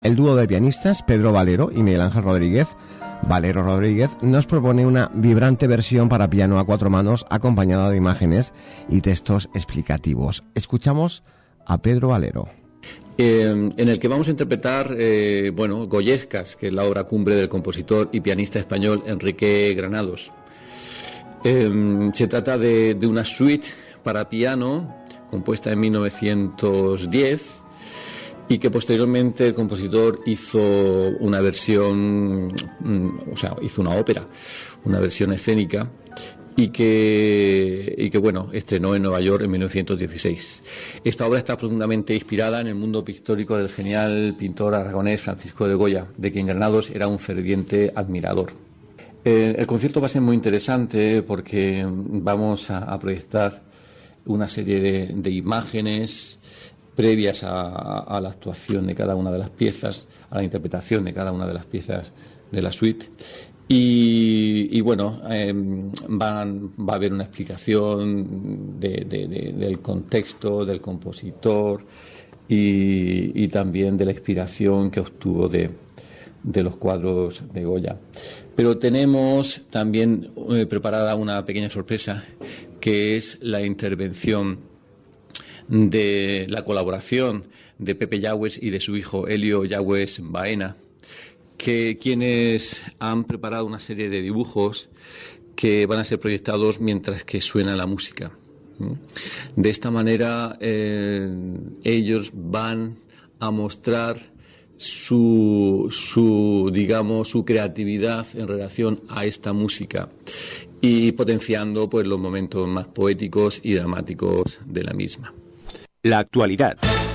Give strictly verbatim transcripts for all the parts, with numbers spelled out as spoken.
El dúo de pianistas Pedro Valero y Miguel Ángel Rodríguez, Valero Rodríguez, nos propone una vibrante versión para piano a cuatro manos acompañada de imágenes y textos explicativos. Escuchamos a Pedro Valero. Eh, en el que vamos a interpretar, eh, bueno, Goyescas, que es la obra cumbre del compositor y pianista español Enrique Granados. Eh, se trata de, de una suite para piano compuesta en mil novecientos diez y que posteriormente el compositor hizo una versión, o sea, hizo una ópera, una versión escénica y que, y que bueno, estrenó en Nueva York en mil novecientos dieciséis. Esta obra está profundamente inspirada en el mundo pictórico del genial pintor aragonés Francisco de Goya, de quien Granados era un ferviente admirador. Eh, el concierto va a ser muy interesante porque vamos a, a proyectar una serie de, de imágenes previas a, a la actuación de cada una de las piezas, a la interpretación de cada una de las piezas de la suite. Y, y bueno, eh, van, va a haber una explicación de, de, de, del contexto, del compositor y, y también de la inspiración que obtuvo de, de los cuadros de Goya. Pero tenemos también eh, preparada una pequeña sorpresa, que es la intervención de la colaboración de Pepe Yagües y de su hijo Helio Yagües Baena, que quienes han preparado una serie de dibujos que van a ser proyectados mientras que suena la música. De esta manera eh, ellos van a mostrar su, su, digamos, su creatividad en relación a esta música y potenciando pues los momentos más poéticos y dramáticos de la misma. La actualidad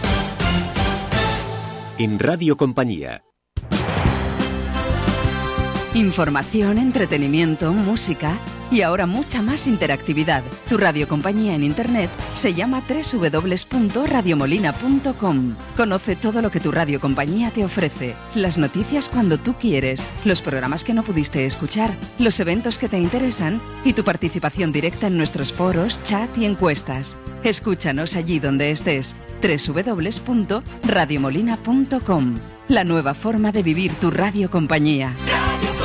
en Radio Compañía. Información, entretenimiento, música y ahora mucha más interactividad. Tu radiocompañía en internet se llama doble u doble u doble u punto radio molina punto com. Conoce todo lo que tu radiocompañía te ofrece, las noticias cuando tú quieres, los programas que no pudiste escuchar, los eventos que te interesan y tu participación directa en nuestros foros, chat y encuestas. Escúchanos allí donde estés. doble u doble u doble u punto radio molina punto com. La nueva forma de vivir tu radiocompañía.